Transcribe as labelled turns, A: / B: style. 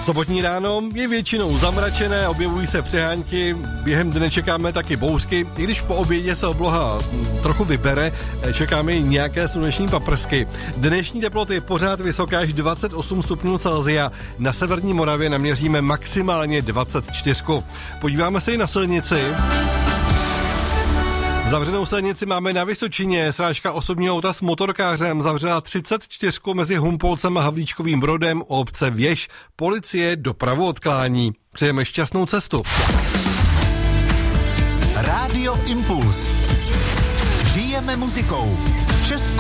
A: Sobotní ráno je většinou zamračené, objevují se přehánky, během dne čekáme taky bouřky, i když po obědě se obloha trochu vybere, čekáme i nějaké sluneční paprsky. Dnešní teplota je pořád vysoká, až 28 stupňů Celsia, na severní Moravě naměříme maximálně 24. Podíváme se i na silnici. Zavřenou silnici máme na Vysočině, srážka osobního auta s motorkářem zavřela 34 mezi Humpolcem a Havlíčkovým Brodem u obce Věž. Policie dopravu odklání. Přejeme šťastnou cestu.
B: Rádio Impuls. Žijeme muzikou. Českou